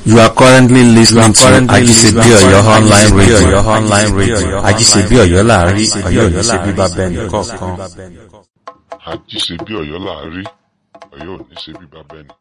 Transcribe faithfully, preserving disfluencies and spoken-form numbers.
You are currently listening to Ajisebi Oyo online radio. Online radio. Ajisebi Oyo láàárín Ọ̀yọ́ ní ṣe bíbá bẹ́ẹ̀ni kọ̀ọ̀kan. Ajíṣebí Ọ̀yọ́ là á rí, Ọ̀yọ́ ò ní ṣe bí bàbá ẹnì